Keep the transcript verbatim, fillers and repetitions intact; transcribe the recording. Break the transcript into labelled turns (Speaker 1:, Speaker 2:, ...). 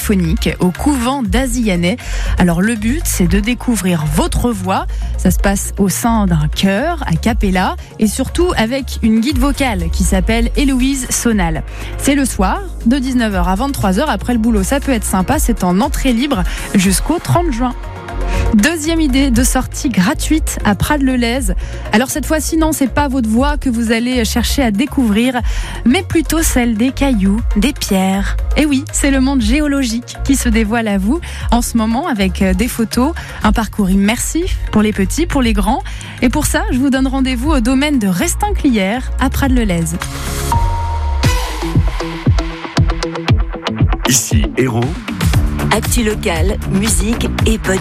Speaker 1: polyphonique au couvent d'Azianais. Alors le but, c'est de découvrir votre voix. Ça se passe au sein d'un chœur, a cappella, et surtout avec une guide vocale qui s'appelle Héloïse Sonal. C'est le soir, de dix-neuf heures à vingt-trois heures. Après le boulot, ça peut être sympa. C'est en entrée libre jusqu'au trente juin. Deuxième idée de sortie gratuite à Prades-le-Lez. Alors cette fois-ci, non, c'est pas votre voix que vous allez chercher à découvrir, mais plutôt celle des cailloux, des pierres. Et oui, c'est le monde géologique qui se dévoile à vous en ce moment avec des photos, un parcours immersif pour les petits, pour les grands. Et pour ça, je vous donne rendez-vous au domaine de Restinclières à Prades-le-Lez.
Speaker 2: Ici, Héros.
Speaker 3: Actu locale, musique et bonne